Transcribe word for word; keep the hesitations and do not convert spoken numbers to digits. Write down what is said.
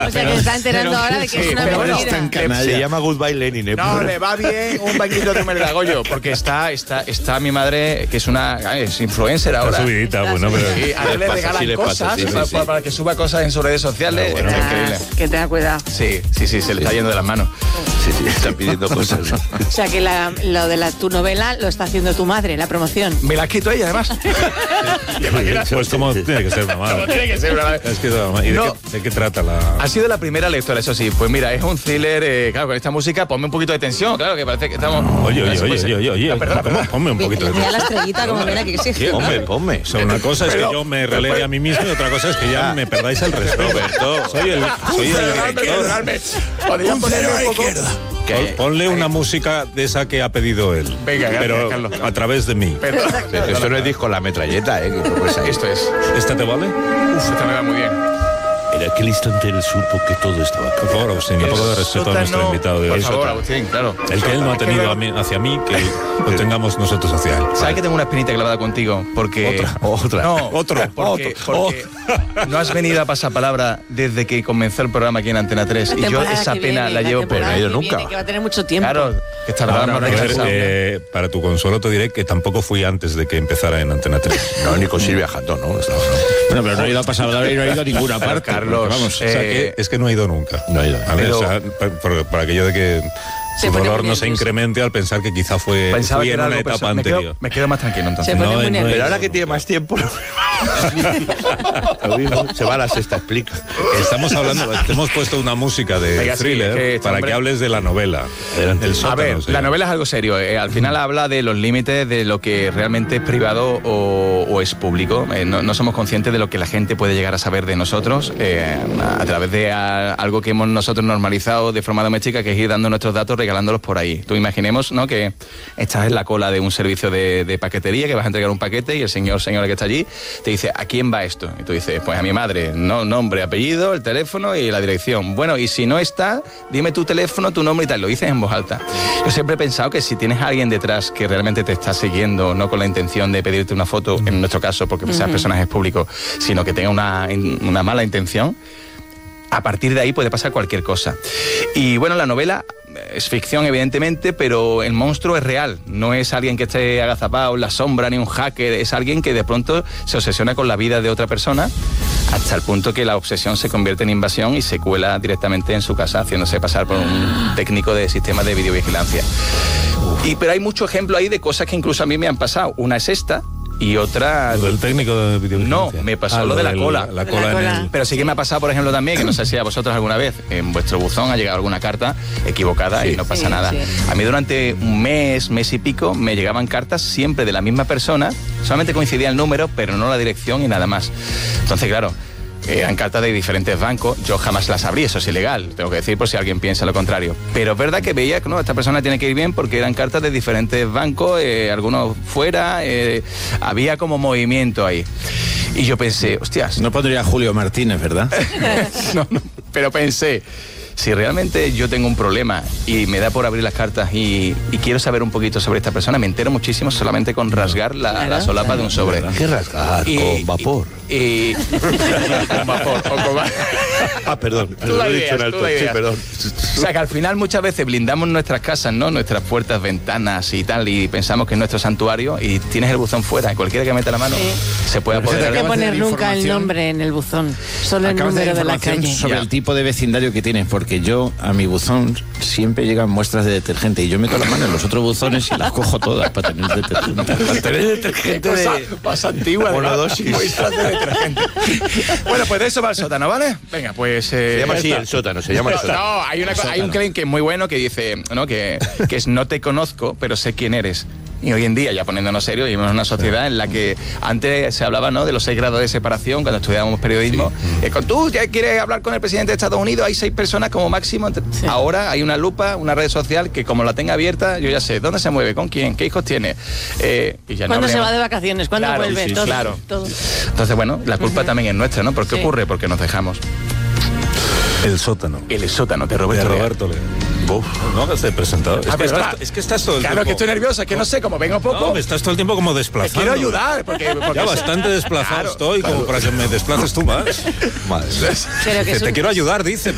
O sea, que se está enterando ahora de que sí, es una pero bueno, mentira. Se llama Goodbye Lenin, ¿eh? No, le va bien un bañito de Goyo, porque está, está, está mi madre, que es una es influencer ahora. Está subidita, bueno, pero... Y a él le regalan sí, cosas pasa, sí, para, sí. para que suba cosas en sus redes sociales. Bueno, es Ah, increíble. que tenga cuidado. Sí, sí, sí, se le está yendo de las manos. Sí, sí, están pidiendo cosas. O sea, que la- lo de la, tu novela lo está haciendo tu madre, la promoción. Me la ha escrito ella, además. Pues como tiene que ser una madre. Tiene que ser una madre. Es que es una madre. ¿Y de, No. qué, de qué trata la...? Ha sido la primera lectora, eso sí. Pues mira, es un thriller, eh, claro, con esta música, ponme un poquito de tensión, claro, que parece que estamos... Oye, oye, Eso puede oye, ser. oye, oye, Ah, perdón, ¿cómo? perdón. Ponme un poquito de... Mira la estrellita como mira que exige. Ponme, ponme. O sea, una cosa es que Pero- yo me relegue a mí mismo y otra cosa es que ya me perdáis el respeto. Roberto. Soy el, soy el Perdonadme, director. perdonadme. ¿Podrían ponerle un poco? Pon- Ponle una música de esa que ha pedido él. Venga, gracias, pero Carlos. a través de mí. Perdón. Esto no es disco La Metralleta, ¿eh? Que pues ahí. Esto es... ¿Esta te vale? Uf, esta me va muy bien. En aquel instante él supo que todo estaba Por favor, Agustín, un poco de respeto a nuestro Sótano- invitado de hoy. Por favor, Agustín, claro. El que él no ha tenido a mí- hacia mí, que lo tengamos nosotros hacia él. ¿Sabes que tengo una espinita clavada contigo? Porque... Otra, otra. No, Otro, porque, otro, porque no has venido a pasapalabra desde que comenzó el programa aquí en Antena tres. La Y yo temporada esa que pena viene, la llevo por... temporada no he ido que nunca. viene, que va a tener mucho tiempo. Claro, que esta verdad Ahora, más a ver, regresado. eh, para tu consuelo te diré que tampoco fui antes de que empezara en Antena tres. No, ni con Silvia Jatón, ¿no? Estaba, ¿no? Bueno, pero no he ido a pasar y no he ido a ninguna Pero, parte. Carlos, porque, vamos, O sea, que Eh, es que no he ido nunca. No he ido. ¿Vale? Pero- O sea, por, por- por aquello de que Se su pone dolor muy no se nervioso. incremente al pensar que quizá fue Pensaba fui que en era una algo etapa personal. me quedo, anterior. me quedo más tranquilo entonces. Se pone No, muy no he nervioso. Pero ahora que tiene más tiempo, lo mismo, se va a la sexta, explica. Estamos hablando, hemos puesto una música de Venga, sí, thriller que este para hombre- que hables de la novela. El A sótano, ver, se la llama. novela es algo serio. eh, Al final habla de los límites de lo que realmente es privado o, o es público. Eh, no, no somos conscientes de lo que la gente puede llegar a saber de nosotros eh, a, a través de a- algo que hemos nosotros normalizado de forma doméstica, que es ir dando nuestros datos, regalándolos por ahí. Tú imaginemos, ¿no?, que estás en la cola de un servicio de, de paquetería, que vas a entregar un paquete y el señor, señora que está allí, te dice, ¿a quién va esto? Y tú dices, pues a mi madre, no, nombre, apellido, el teléfono y la dirección. Bueno, y si no está, dime tu teléfono, tu nombre y tal. Lo dices en voz alta. Yo siempre he pensado que si tienes a alguien detrás que realmente te está siguiendo, no con la intención de pedirte una foto, en nuestro caso, porque seas personajes públicos, sino que tenga una, una mala intención, a partir de ahí puede pasar cualquier cosa. Y bueno, la novela es ficción, evidentemente, pero el monstruo es real. No es alguien que esté agazapado en la sombra, ni un hacker. Es alguien que de pronto se obsesiona con la vida de otra persona, hasta el punto que la obsesión se convierte en invasión y se cuela directamente en su casa, haciéndose pasar por un técnico de sistemas de videovigilancia. Y, pero hay mucho ejemplo ahí de cosas que incluso a mí me han pasado. Una es esta, y otra... Lo del técnico de videovigilancia. No, me pasó Ah, lo de la del- cola. La De cola la en cola. el... Pero sí que me ha pasado, por ejemplo, también, que no sé si a vosotros alguna vez en vuestro buzón ha llegado alguna carta equivocada y no pasa Sí, nada. sí. A mí durante un mes, mes y pico, me llegaban cartas siempre de la misma persona, solamente coincidía el número, pero no la dirección y nada más. Entonces, claro, eran cartas de diferentes bancos, yo jamás las abrí, eso es ilegal, tengo que decir por si alguien piensa lo contrario. Pero es verdad que veía que no, esta persona tiene que ir bien porque eran cartas de diferentes bancos, eh, algunos fuera, eh, había como movimiento ahí. Y yo pensé, hostias, no pondría Julio Martínez, ¿verdad? no, no, pero pensé, si realmente yo tengo un problema y me da por abrir las cartas y, y quiero saber un poquito sobre esta persona, me entero muchísimo solamente con rasgar la, Claro, la solapa de un sobre. ¿Qué rasgar? Y- Con vapor. Y, y- con vapor, o con va- Ah, perdón. Tú la lo he ideas, dicho en alto. tú la Sí, ideas. perdón. O sea que al final muchas veces blindamos nuestras casas, ¿no? Nuestras puertas, ventanas y tal, y pensamos que es nuestro santuario y tienes el buzón fuera. Cualquiera que meta la mano Sí. se puede No hay apoderar. que Acabas de poner dar nunca el información. nombre en el buzón, solo el Acabas de número dar de la información calle. sobre Ya. el tipo de vecindario que tienes, porque yo a mi buzón siempre llegan muestras de detergente y yo meto la mano en los otros buzones y las cojo todas para tener detergente. Para tener Qué detergente cosa de... más antigua. monodosis. ¿verdad? Muestras de detergente. Bueno, pues de eso va el sótano, ¿vale? Venga, pues... eh, Se llama ya así está. el sótano, se llama el No, sótano. no, hay, una, co- hay un claim que es muy bueno que dice, ¿no? que, que es no te conozco, pero sé quién eres. Y hoy en día, ya poniéndonos serios, vivimos en una sociedad en la que antes se hablaba, ¿no?, de los seis grados de separación cuando estudiábamos periodismo. Eh, con tú ya quieres hablar con el presidente de Estados Unidos, hay seis personas como máximo. Entre- Sí. Ahora hay una lupa, una red social que como la tenga abierta, yo ya sé dónde se mueve, con quién, qué hijos tiene. Eh, y ya no ¿Cuándo se hablemos- va de vacaciones? ¿Cuándo Claro, vuelve? sí, todo, claro. todo. Entonces, bueno, la culpa también es nuestra, ¿no? ¿Por qué Sí. ocurre? Porque nos dejamos. El sótano. El sótano de De Roberto. Leal. Roberto Leal. Uf, no hagas de presentador. Es, Ah, que perdona. estás, es que estás todo el Claro tiempo... que estoy nervioso, es que no sé, como vengo poco. No, me estás todo el tiempo como te desplazando. quiero ayudar, porque, porque Ya bastante desplazado Claro, estoy como para que me desplaces tú más. Madre. Pero que Que es te un- quiero ayudar, dice.